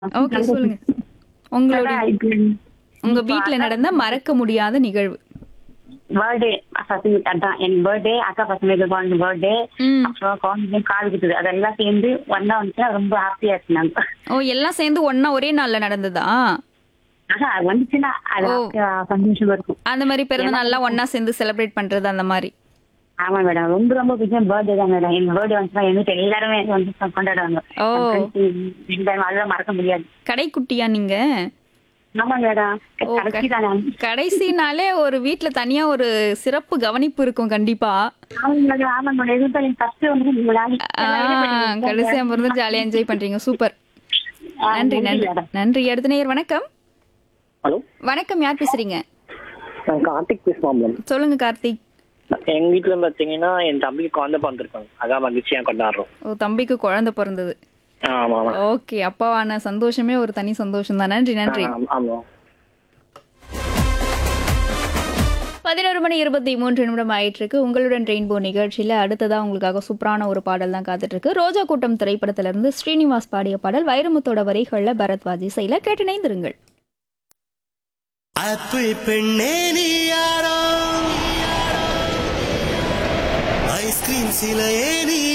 Okay சொல்லுங்க. உங்களுடைய அதான் இப்ப உங்க இப்ப வீட்ல அக்கா நடந்த மறக்க முடியாத நிகழ்வு. பர்த்டே பசங்க அதான் என் பர்த்டே அக்கா பசங்களுக்கு குழந்தை பர்த்டே ம். அப்புறம் குழந்தைங்க காது குத்துது அதெல்லாம் சேர்ந்து ஒன்னா வந்துச்சுன்னா ரொம்ப ஹாப்பியா இருக்கு நாங்க. ஓ எல்லாம் சேர்ந்து ஒண்ணா ஒரே நாள்ல நடந்ததா? ஆனா அது வந்துச்சுன்னா அது ஓ ஹாப்பியா சந்தோஷமா இருக்கும். அந்த மாரி பிறந்த ஏன்னா நாள்லாம் ஒண்ணா சேர்ந்து செலிப்ரேட் பண்றது அந்த மாரி. ஆமா மேடம் ரொம்ப ரொம்ப பிடிக்கும் பர்த்டே தான் மேடம். எங்க பர்த்டே வந்துச்சுன்னா எங்க வீட்டுல எல்லாருமே வந்து கொண்டாடுவாங்க. ஓ என் ஃப்ரெண்ட்ஸ் அதெல்லாம் மறக்க முடியாது. கடைக்குட்டியா நீங்க? ஆமா மேடம். ஓ கடைசி தானே. கடைசினாலே ஒரு வீட்ல தனியா ஒரு சிறப்பு கவனிப்பு இருக்கும் கண்டிப்பா. ஆமா மேடம் ஆமா மேடம் எதுவும் என் ஃபர்ஸ்ட் வந்து முன்னாடி ஆ எல்லா வீடும் பண்ணிருக்கேன். கடைசியா பிறந்து ஜாலியா என்ஜாய் பண்றீங்க. சூப்பர். நன்றி, நன்றி நன்றி. மேடம். நன்றி. அடுத்த நேயர் வணக்கம். ஹலோ, வணக்கம் யார் பேசுறீங்க? நான் கார்த்திக் பேசுறேன் மேம். சொல்லுங்க கார்த்திக். எங்க வீட்டுல பாத்தீங்கன்னா என் தம்பிக்கு குழந்தை பிறந்திருக்காங்க. அதான் மகிழ்ச்சியா கொண்டாடுறோம். ஓ தம்பிக்கு குழந்தை பிறந்தது. ஆமா ஆமா. ஓகே. அப்பாவான சந்தோஷமே ஒரு தனி சந்தோஷம் தான். நன்றி, நன்றி. ஆமா. 11:23 ஆயிட்டு இருக்கு. உங்களுடன் ரெயின்போ நிகழ்ச்சியில அடுத்ததா உங்களுக்காக சூப்பரான ஒரு பாடல் தான் காத்துட்டு இருக்கு. ரோஜா கூட்டம் திரைப்படத்துல இருந்து ஸ்ரீனிவாஸ் பாடிய பாடல் வைரமுத்தோட வரிகள்ல பரத்வாஜ் இசையில கேட்டு இணைந்திருங்கள். ஆப்பிள் பெண்ணே நீ யாரோ ஐஸ்கிரீம் சிலையே நீ